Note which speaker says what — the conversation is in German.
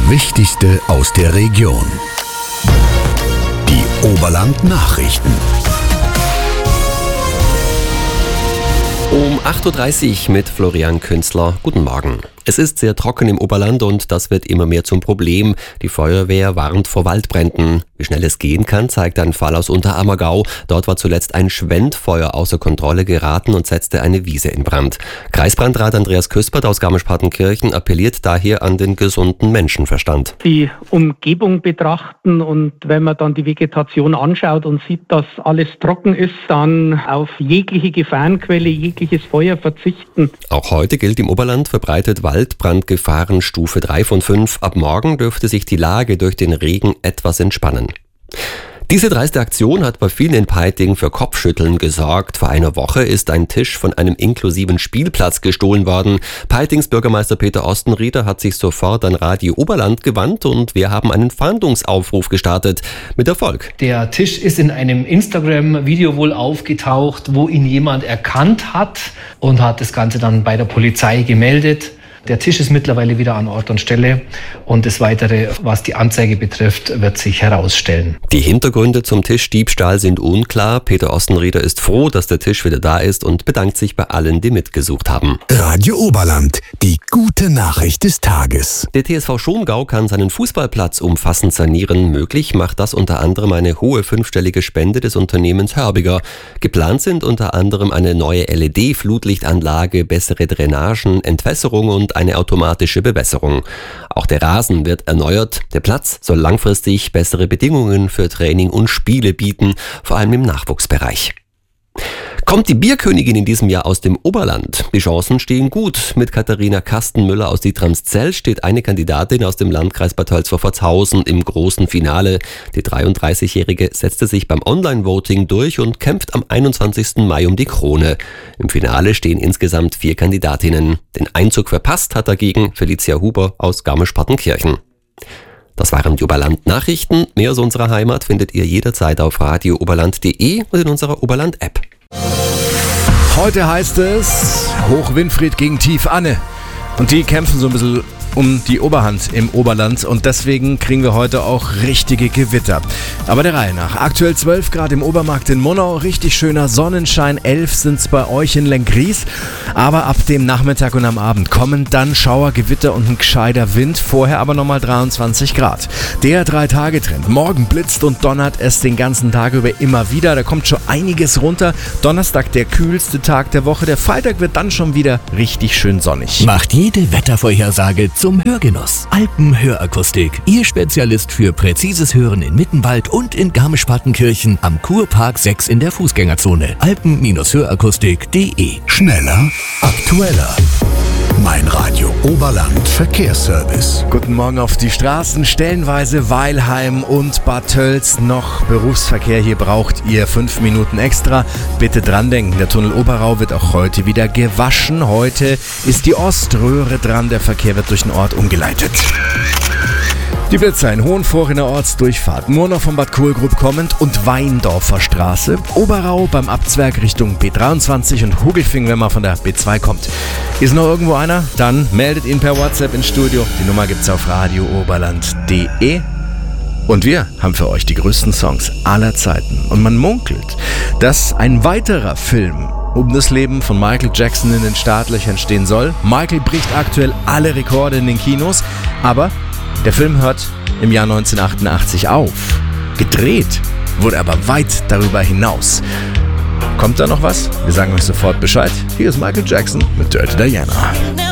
Speaker 1: Wichtigste aus der Region. Die Oberland-Nachrichten.
Speaker 2: Um 8.30 Uhr mit Florian Künzler. Guten Morgen. Es ist sehr trocken im Oberland und das wird immer mehr zum Problem. Die Feuerwehr warnt vor Waldbränden. Wie schnell es gehen kann, zeigt ein Fall aus Unterammergau. Dort war zuletzt ein Schwendfeuer außer Kontrolle geraten und setzte eine Wiese in Brand. Kreisbrandrat Andreas Küspert aus Garmisch-Partenkirchen appelliert daher an den gesunden Menschenverstand.
Speaker 3: Die Umgebung betrachten und wenn man dann die Vegetation anschaut und sieht, dass alles trocken ist, dann auf jegliche Gefahrenquelle, jegliches Feuer verzichten.
Speaker 2: Auch heute gilt im Oberland verbreitet Waldbrandgefahren Stufe 3 von 5. Ab morgen dürfte sich die Lage durch den Regen etwas entspannen. Diese dreiste Aktion hat bei vielen in Peiting für Kopfschütteln gesorgt. Vor einer Woche ist ein Tisch von einem inklusiven Spielplatz gestohlen worden. Peitings Bürgermeister Peter Ostenrieder hat sich sofort an Radio Oberland gewandt und wir haben einen Fahndungsaufruf gestartet. Mit Erfolg.
Speaker 4: Der Tisch ist in einem Instagram-Video wohl aufgetaucht, wo ihn jemand erkannt hat und hat das Ganze dann bei der Polizei gemeldet. Der Tisch ist mittlerweile wieder an Ort und Stelle und das Weitere, was die Anzeige betrifft, wird sich herausstellen.
Speaker 2: Die Hintergründe zum Tischdiebstahl sind unklar. Peter Ostenrieder ist froh, dass der Tisch wieder da ist und bedankt sich bei allen, die mitgesucht haben.
Speaker 1: Radio Oberland, die gute Nachricht des Tages.
Speaker 2: Der TSV Schongau kann seinen Fußballplatz umfassend sanieren. Möglich macht das unter anderem eine hohe 5-stellige Spende des Unternehmens Hörbiger. Geplant sind unter anderem eine neue LED-Flutlichtanlage, bessere Drainagen, Entwässerung und eine automatische Bewässerung. Auch der Rasen wird erneuert. Der Platz soll langfristig bessere Bedingungen für Training und Spiele bieten, vor allem im Nachwuchsbereich. Kommt die Bierkönigin in diesem Jahr aus dem Oberland? Die Chancen stehen gut. Mit Katharina Kastenmüller aus Dietramszell steht eine Kandidatin aus dem Landkreis Bad Tölz-Wolfertshausen im großen Finale. Die 33-Jährige setzte sich beim Online-Voting durch und kämpft am 21. Mai um die Krone. Im Finale stehen insgesamt 4 Kandidatinnen. Den Einzug verpasst hat dagegen Felicia Huber aus Garmisch-Partenkirchen. Das waren die Oberland-Nachrichten. Mehr aus unserer Heimat findet ihr jederzeit auf radiooberland.de und in unserer Oberland-App.
Speaker 5: Heute heißt es Hoch Winfried gegen Tief Anne. Und die kämpfen so ein bisschen um die Oberhand im Oberland und deswegen kriegen wir heute auch richtige Gewitter. Aber der Reihe nach. Aktuell 12 Grad im Obermarkt in Monau, richtig schöner Sonnenschein, 11 sind es bei euch in Lenggries. Aber ab dem Nachmittag und am Abend kommen dann Schauer, Gewitter und ein gescheiter Wind, vorher aber nochmal 23 Grad. Der 3-Tage-Trend. Morgen blitzt und donnert es den ganzen Tag über immer wieder, da kommt schon einiges runter. Donnerstag der kühlste Tag der Woche, der Freitag wird dann schon wieder richtig schön sonnig.
Speaker 1: Macht jede Wettervorhersage zum Hörgenuss. Alpenhörakustik, Ihr Spezialist für präzises Hören in Mittenwald und in Garmisch-Partenkirchen am Kurpark 6 in der Fußgängerzone. Alpen-Hörakustik.de. Schneller, aktueller. Mein Radio Oberland Verkehrsservice.
Speaker 5: Guten Morgen auf die Straßen. Stellenweise Weilheim und Bad Tölz noch Berufsverkehr. Hier braucht ihr 5 Minuten extra. Bitte dran denken, der Tunnel Oberau wird auch heute wieder gewaschen. Heute ist die Oströhre dran. Der Verkehr wird durch den Ort umgeleitet. Die Blitzer in Hohenfohr in der Ortsdurchfahrt, nur noch von Bad Kohlgrub kommend und Weindorfer Straße, Oberau beim Abzwerg Richtung B23 und Hugelfing, wenn man von der B2 kommt. Ist noch irgendwo einer? Dann meldet ihn per WhatsApp ins Studio. Die Nummer gibt's auf radiooberland.de. Und wir haben für euch die größten Songs aller Zeiten. Und man munkelt, dass ein weiterer Film um das Leben von Michael Jackson in den Startlöchern stehen soll. Michael bricht aktuell alle Rekorde in den Kinos, aber der Film hört im Jahr 1988 auf. Gedreht wurde aber weit darüber hinaus. Kommt da noch was? Wir sagen euch sofort Bescheid. Hier ist Michael Jackson mit Dirty Diana.